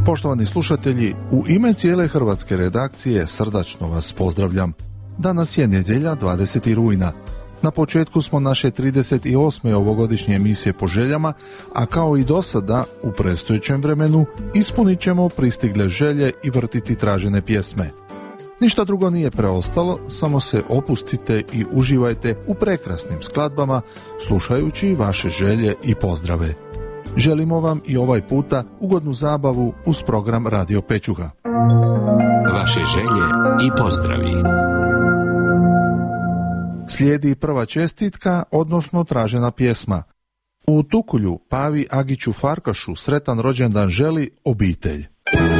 Poštovani slušatelji, u ime cijele hrvatske redakcije srdačno vas pozdravljam. Danas je nedjelja 20. rujna. Na početku smo naše 38. ovogodišnje emisije po željama, a kao i do sada u predstojećem vremenu ispunit ćemo pristigle želje i vrtiti tražene pjesme. Ništa drugo nije preostalo, samo se opustite i uživajte u prekrasnim skladbama, slušajući vaše želje i pozdrave. Želimo vam i ovaj puta ugodnu zabavu uz program Radio Pečuha. Vaše želje i pozdravi. Slijedi prva čestitka, odnosno tražena pjesma. U Tukulju Pavi Agiću Farkašu sretan rođendan želi obitelj.